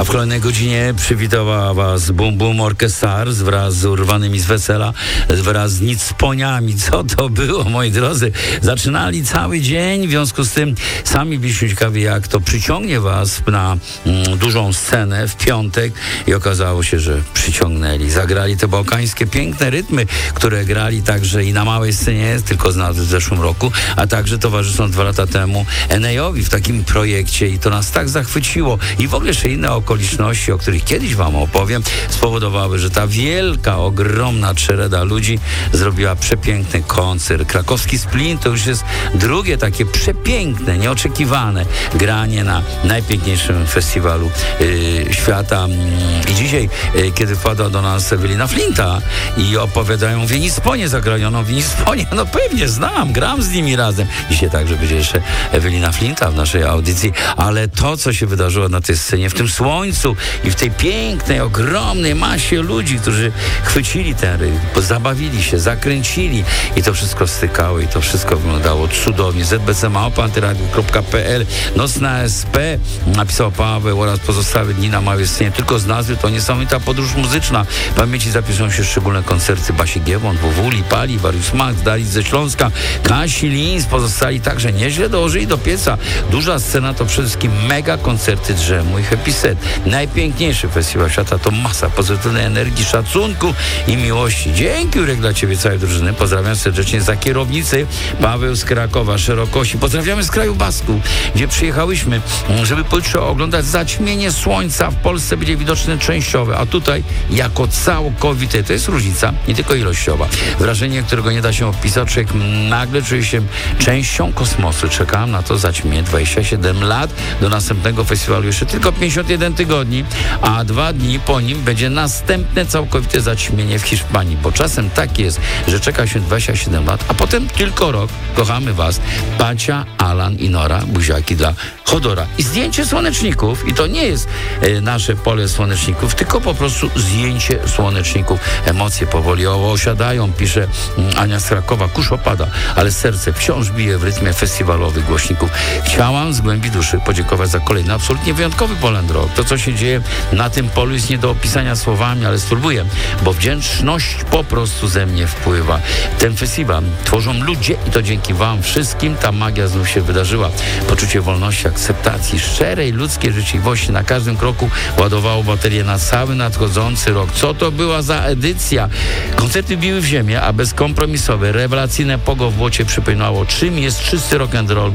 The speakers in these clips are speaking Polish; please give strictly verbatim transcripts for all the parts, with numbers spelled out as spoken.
w kolejnej godzinie przywitała was Bum Bum Orchestras wraz z urwanymi z wesela, wraz z Nicponiami. Co to było, moi drodzy? Zaczynali cały dzień, w związku z tym sami byliśmy ciekawi, jak to przyciągnie was na mm, dużą scenę w piątek i okazało się, że przyciągnęli. Zagrali te bałkańskie piękne rytmy, które grali także i na małej scenie, tylko znalazły w zeszłym roku, a także towarzysząc dwa lata temu en ej-owi w takim projekcie i to nas tak zachwyciło i w ogóle jeszcze inne okoliczności, o których kiedyś wam opowiem, spowodowały, że ta wielka, ogromna czereda ludzi zrobiła przepiękny koncert. Krakowski Splin to już jest drugie takie przepiękne, nieoczekiwane granie na najpiękniejszym festiwalu yy, świata. I dzisiaj, yy, kiedy wpadła do nas Ewelina Flinta i opowiadają w Nicponie zagrajoną w Nicponie, no pewnie znam, gram z nimi razem. Dzisiaj także będzie jeszcze Ewelina Flinta w naszej audycji, ale to, co się wydarzyło na tej scenie, w tym słońcu i w tej pięknej, ogromnej masie ludzi, którzy chwycili ten rytm, zabawili się, zakręcili i to wszystko stykało i to wszystko wyglądało cudownie. zet be ce małpa antyradio kropka pe el, Nocna es pe, napisał Paweł, oraz pozostałe dni na małej scenie. Tylko z nazwy to niesamowita podróż muzyczna. W pamięci zapisują się szczególne koncerty Basi Giewont, W W, Lipali, Warius Max, Dalic ze Śląska, Kasi Lins, pozostali także nieźle dołożyli do pieca. Duża scena to przede wszystkim mega koncerty Drzemu i Happy Set. Najpiękniejszy festiwal świata to masa pozytywnej energii, szacunku i miłości. Dzięki, Jurek, dla ciebie, całej drużyny. Pozdrawiam serdecznie za kierownicy. Paweł z Krakowa, Szerokości. Pozdrawiamy z kraju Basków, gdzie przyjechałyśmy, żeby pojutrze oglądać zaćmienie słońca. W Polsce będzie widoczne częściowe, a tutaj jako całkowite. To jest różnica, nie tylko ilościowa. Wrażenie, którego nie da się opisać. Człowiek nagle czuje się częścią kosmosu. Czekałem na to zaćmienie dwadzieścia siedem lat. Do następnego festiwalu jeszcze tylko pięćdziesiąt jeden tygodni, a dwa dni po nim będzie następne całkowite zaćmienie w Hiszpanii, bo czasem tak jest, że czeka się dwadzieścia siedem lat, a potem tylko rok. Kochamy was. Pacia, Alan i Nora. Buziaki dla Chodora. I zdjęcie słoneczników. I to nie jest e, nasze pole słoneczników, tylko po prostu zdjęcie słoneczników. Emocje powoli osiadają, pisze mm, Ania z Krakowa. Kurz opada, ale serce wciąż bije w rytmie festiwalowych głośników. Chciałam z głębi duszy podziękować za kolejny absolutnie wyjątkowy Poland Rock. To, co się dzieje na tym polu, jest nie do opisania słowami, ale spróbuję, bo wdzięczność po prostu ze mnie wpływa. Ten festiwal tworzą ludzie i to dzięki wam wszystkim ta magia znów się wydarzyła. Poczucie wolności, akceptacji, szczerej ludzkiej życzliwości na każdym kroku ładowało baterię na cały nadchodzący rok. Co to była za edycja? Koncerty biły w ziemię, a bezkompromisowe, rewelacyjne pogo w błocie przypominało, czym jest czysty rock'n'roll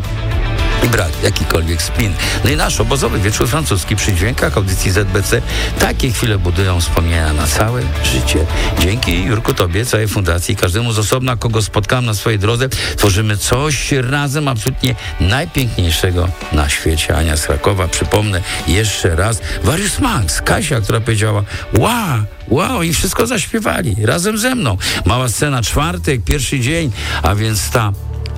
i brak jakikolwiek spin. No i nasz obozowy wieczór francuski przy dźwiękach audycji zet be ce takie chwile budują wspomnienia na całe życie. Dzięki, Jurku, tobie, całej fundacji, każdemu z osobna, kogo spotkałem na swojej drodze, tworzymy coś razem absolutnie najpiękniejszego na świecie. Ania z Krakowa, przypomnę jeszcze raz, Warius Max, Kasia, która powiedziała wow, wow, i wszystko zaśpiewali razem ze mną. Mała scena, czwartek, pierwszy dzień, a więc ta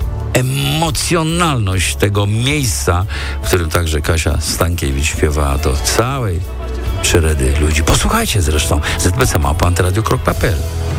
emocjonalność tego miejsca, w którym także Kasia Stankiewicz śpiewała do całej szeredy ludzi. Posłuchajcie zresztą zet be ce małpa antyradio kropka pe el.